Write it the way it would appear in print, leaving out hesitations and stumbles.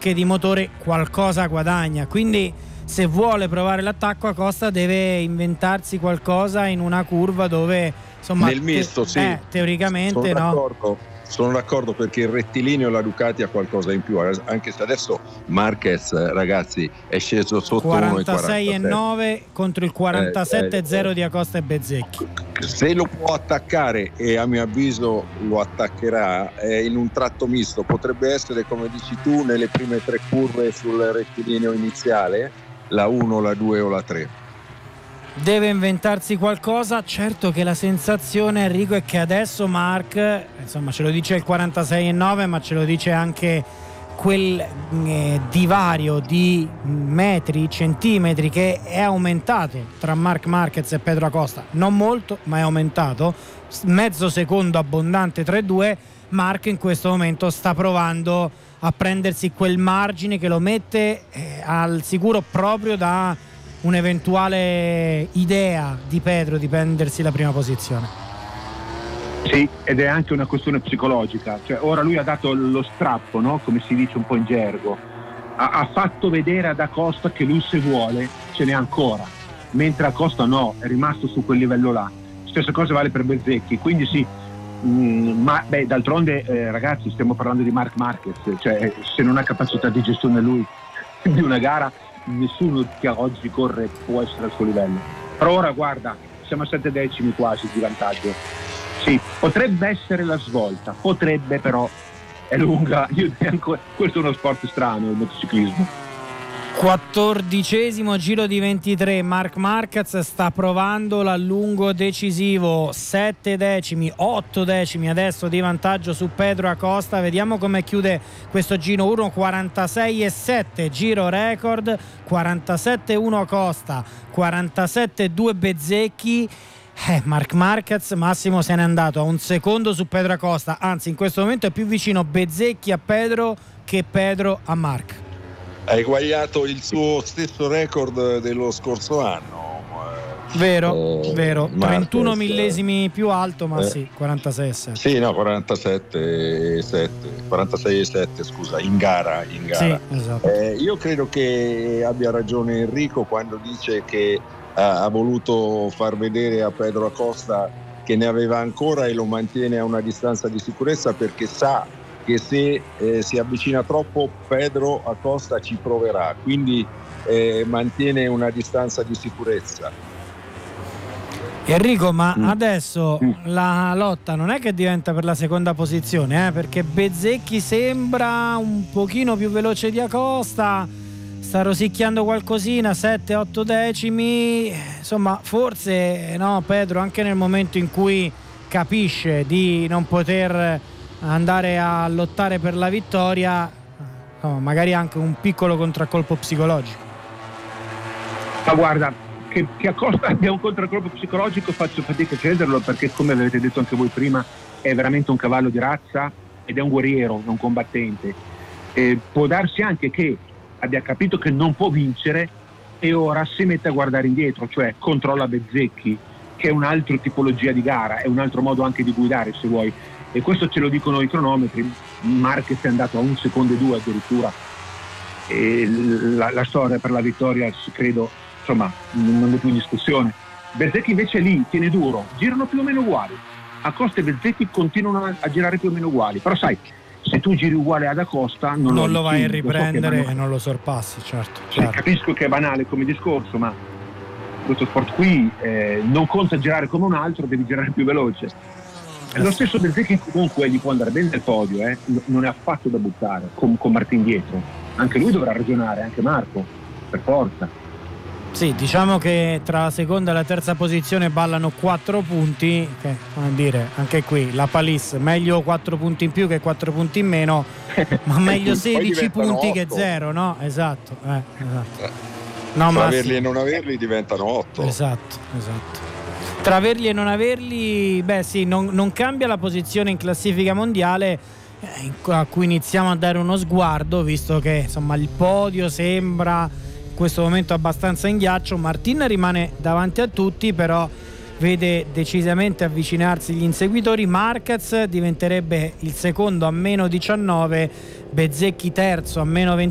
anche di motore qualcosa guadagna, quindi se vuole provare l'attacco Acosta deve inventarsi qualcosa in una curva dove insomma nel misto teoricamente sono d'accordo perché il rettilineo la Ducati ha qualcosa in più, anche se adesso Marquez, ragazzi, è sceso sotto 46,9 contro il 47,0 di Acosta e Bezzecchi. Se lo può attaccare, e a mio avviso lo attaccherà, in un tratto misto, potrebbe essere, come dici tu, nelle prime 3 curve sul rettilineo iniziale, la 1, la 2 o la 3. Deve inventarsi qualcosa. Certo che la sensazione, Enrico, è che adesso Marc, insomma, ce lo dice il 46,9, ma ce lo dice anche quel divario di metri, centimetri che è aumentato tra Marc Marquez e Pedro Acosta. Non molto, ma è aumentato, mezzo secondo abbondante tra i due. Marc in questo momento sta provando a prendersi quel margine che lo mette al sicuro proprio da un'eventuale idea di Pedro di prendersi la prima posizione. Sì, ed è anche una questione psicologica, cioè ora lui ha dato lo strappo, no? Come si dice un po' in gergo, ha fatto vedere ad Acosta che lui, se vuole, ce n'è ancora, mentre Acosta no, è rimasto su quel livello là. Stessa cosa vale per Bezzecchi, quindi sì, ma d'altronde ragazzi, stiamo parlando di Marc Marquez, cioè se non ha capacità di gestione lui di una gara, nessuno che oggi corre può essere al suo livello. Però ora guarda, siamo a 7 decimi quasi di vantaggio. Sì, potrebbe essere la svolta, potrebbe, però è lunga. Questo è uno sport strano, il motociclismo. 14° giro di 23, Marc Marquez sta provando l'allungo decisivo, 7 decimi, 8 decimi adesso di vantaggio su Pedro Acosta. Vediamo come chiude questo giro 1, 46,7 giro record, 47,1 Acosta, 47,2 Bezzecchi. Marc Marquez, Massimo, se n'è andato a 1 secondo su Pedro Acosta, anzi in questo momento è più vicino Bezzecchi a Pedro che Pedro a Marc. Ha eguagliato il suo stesso record dello scorso anno. Vero, Marquez, 31 millesimi più alto, ma sì, 46,7. Sì, no, 46,7, scusa, in gara. Sì, esatto. Io credo che abbia ragione Enrico quando dice che ha voluto far vedere a Pedro Acosta che ne aveva ancora e lo mantiene a una distanza di sicurezza, perché sa che se si avvicina troppo Pedro Acosta ci proverà, quindi mantiene una distanza di sicurezza. Enrico, ma adesso la lotta non è che diventa per la seconda posizione, perché Bezzecchi sembra un pochino più veloce di Acosta, sta rosicchiando qualcosina, 7-8 decimi, insomma forse no, Pedro, anche nel momento in cui capisce di non poter andare a lottare per la vittoria, no, magari anche un piccolo contraccolpo psicologico. Ma guarda, che Acosta abbia un contraccolpo psicologico faccio fatica a crederlo, perché come avete detto anche voi prima è veramente un cavallo di razza ed è un guerriero, un combattente. Può darsi anche che abbia capito che non può vincere e ora si mette a guardare indietro, cioè controlla Bezzecchi, che è un'altra tipologia di gara, è un altro modo anche di guidare, se vuoi. E questo ce lo dicono i cronometri. Marquez è andato a 1 secondo e 2 addirittura, e la storia per la vittoria credo, insomma, non è più in discussione. Bezzecchi invece lì tiene duro, girano più o meno uguali, Acosta e Bezzecchi continuano a girare più o meno uguali, però sai, se tu giri uguale ad Acosta non lo vai a riprendere e non lo sorpassi, certo. Capisco che è banale come discorso, ma questo sport qui non conta girare come un altro, devi girare più veloce. Lo stesso Bezzecchi comunque gli può andare bene nel podio, non è affatto da buttare con Martin dietro, anche lui dovrà ragionare, anche Marco, per forza. Sì, diciamo che tra la seconda e la terza posizione ballano 4 punti, che vuol dire anche qui la Palisse, meglio 4 punti in più che 4 punti in meno, ma meglio 16 punti 8. Che 0, no? Esatto. No, tra averli e non averli diventano 8. Esatto. Tra averli e non averli, sì, non cambia la posizione in classifica mondiale, a cui iniziamo a dare uno sguardo, visto che insomma il podio sembra in questo momento abbastanza in ghiaccio. Martin rimane davanti a tutti, però vede decisamente avvicinarsi gli inseguitori. Marquez diventerebbe il secondo a meno 19, Bezzecchi terzo a meno 23.